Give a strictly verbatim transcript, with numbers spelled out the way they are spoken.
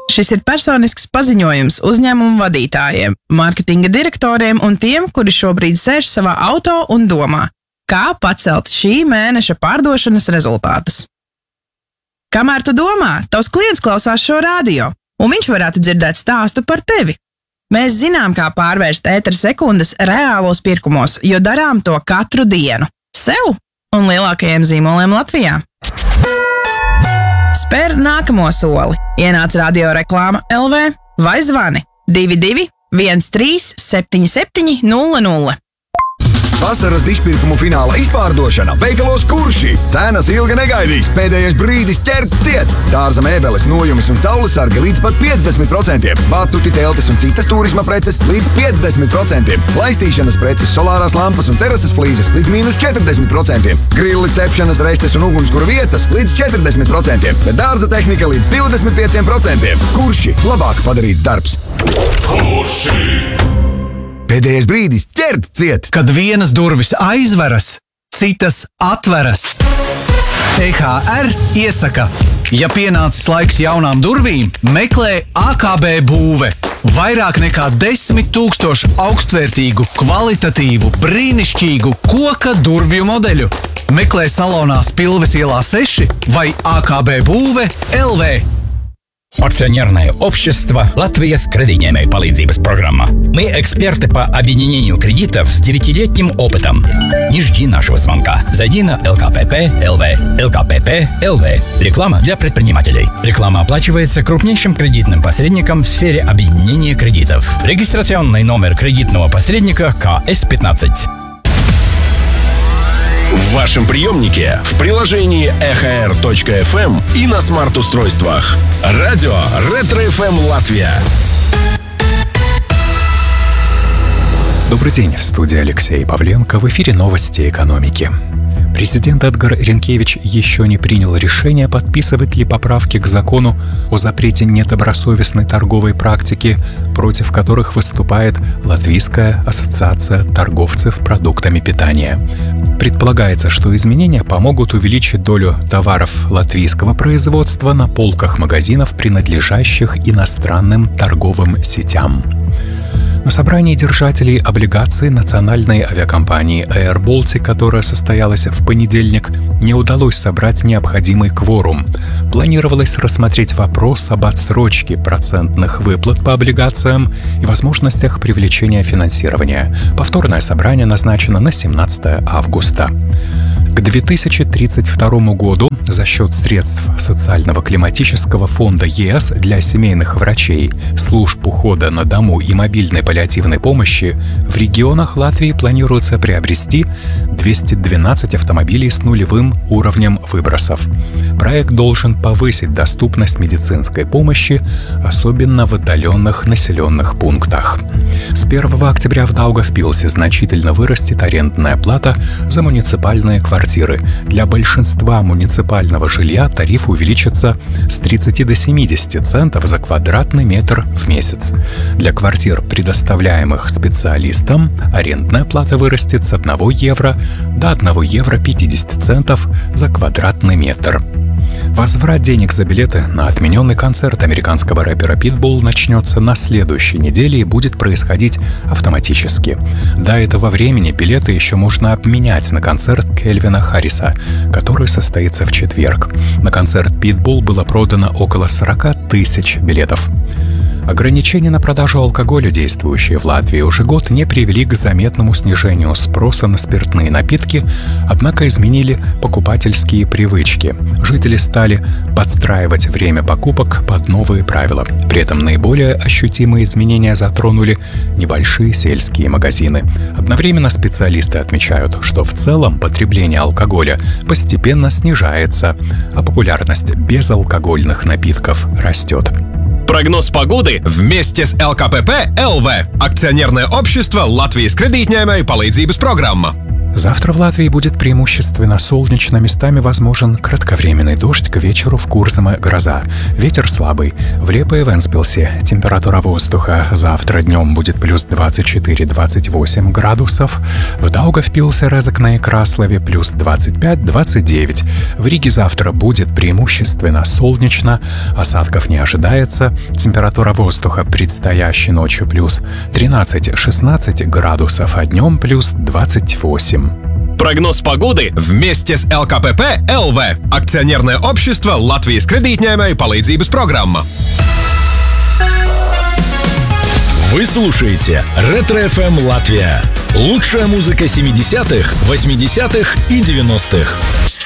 Šis ir personisks paziņojums uzņēmumu vadītājiem, mārketinga direktoriem un tiem, kuri šobrīd sēž savā auto un domā, kā pacelt šī mēneša pārdošanas rezultātus. Kamēr tu domā, tavs klients klausās šo radio, un viņš varētu dzirdēt stāstu par tevi. Mēs zinām, kā pārvērst ētera sekundes reālos pirkumos, jo darām to katru dienu. Sev un lielākajiem zīmoliem Latvijā. Spēr nākamo soli. Ienāc radio reklāma L V vai zvani divi divi viens trīs septiņi septiņi nulle nulle. Vasaras dišpirkumu fināla izpārdošana veikalos Kurši. Cenas ilgi negaidīs, pēdējais brīdis ķert ciet. Dārza mēbeles, nojumis un saules sargi līdz pat piecdesmit procentiem. Batuti, teltis un citas turisma preces līdz piecdesmit procentiem. Laistīšanas preces, solārās lampas un terases flīzes līdz mīnus četrdesmit procentiem. Grilli, cepšanas, restes un ugunskura vietas līdz četrdesmit procentiem. Bet dārza tehnika līdz divdesmit pieciem procentiem. Kurši? Labāk padarīts darbs. Kurši? Pēdējais brīdis ķert ciet. Kad vienas durvis aizveras, citas atveras. T H R iesaka, ja pienācis laiks jaunām durvīm, meklē A K B būve. Vairāk nekā desmit tūkstošu augstvērtīgu, kvalitatīvu, brīnišķīgu koka durvju modeļu. Meklē salonā Spilves ielā seši vai A K B būve L V. Акционерное общество «Латвия с кредитной палīdzības программа». Мы эксперты по объединению кредитов с девятилетним опытом. Не жди нашего звонка. Зайди на эл ка пэ пэ точка эл ви. эл ка пэ пэ точка эл ви. Реклама для предпринимателей. Реклама оплачивается крупнейшим кредитным посредником в сфере объединения кредитов. Регистрационный номер кредитного посредника ка эс пятнадцать. В вашем приемнике, в приложении эх эр точка эф эм и на смарт-устройствах. Радио Ретро эф эм Латвия. Добрый день, в студии Алексей Павленко, в эфире новости экономики. Президент Эдгар Ринкевич еще не принял решение, подписывать ли поправки к закону о запрете недобросовестной торговой практики, против которых выступает Латвийская ассоциация торговцев продуктами питания. Предполагается, что изменения помогут увеличить долю товаров латвийского производства на полках магазинов, принадлежащих иностранным торговым сетям. На собрании держателей облигаций национальной авиакомпании Air Baltic, которое состоялось в понедельник, не удалось собрать необходимый кворум. Планировалось рассмотреть вопрос об отсрочке процентных выплат по облигациям и возможностях привлечения финансирования. Повторное собрание назначено на семнадцатое августа. К две тысячи тридцать второму году за счет средств Социального климатического фонда ЕС для семейных врачей, служб ухода на дому и мобильной паллиативной помощи в регионах Латвии планируется приобрести двести двенадцать автомобилей с нулевым уровнем выбросов. Проект должен повысить доступность медицинской помощи, особенно в отдаленных населенных пунктах. С первого октября в Даугавпилсе значительно вырастет арендная плата за муниципальные квартиры. Для большинства муниципального жилья тариф увеличится с тридцати до семидесяти центов за квадратный метр в месяц. Для квартир, предоставляемых специалистам, арендная плата вырастет с одного евро до одного евро пятидесяти центов за квадратный метр. Возврат денег за билеты на отмененный концерт американского рэпера Pitbull начнется на следующей неделе и будет происходить автоматически. До этого времени билеты еще можно обменять на концерт Кельвина Харриса, который состоится в четверг. На концерт Pitbull было продано около сорока тысяч билетов. Ограничения на продажу алкоголя, действующие в Латвии уже год, не привели к заметному снижению спроса на спиртные напитки, однако изменили покупательские привычки. Жители стали подстраивать время покупок под новые правила. При этом наиболее ощутимые изменения затронули небольшие сельские магазины. Одновременно специалисты отмечают, что в целом потребление алкоголя постепенно снижается, а популярность безалкогольных напитков растет. Прогноз погоды вместе с эл ка пэ пэ точка эл ви. Акционерное общество «Латвijas kredītņēmēju palīdzības programma». Завтра в Латвии будет преимущественно солнечно, местами возможен кратковременный дождь, к вечеру в Курзаме гроза. Ветер слабый. В Лепе и Вентспилсе температура воздуха завтра днем будет плюс двадцать четыре - двадцать восемь градусов. В Даугавпилсе, Резекне и Краслове плюс двадцать пять - двадцать девять. В Риге завтра будет преимущественно солнечно, осадков не ожидается. Температура воздуха предстоящей ночью плюс тринадцать - шестнадцать градусов, а днем плюс двадцать восемь. Прогноз погоды вместе с эл ка пэ пэ эл ви. Акционерное общество Латвijas кредитņēmēju palīdzības программа. Вы слушаете Ретро-эф эм Латвия. Лучшая музыка семидесятых, восьмидесятых и девяностых.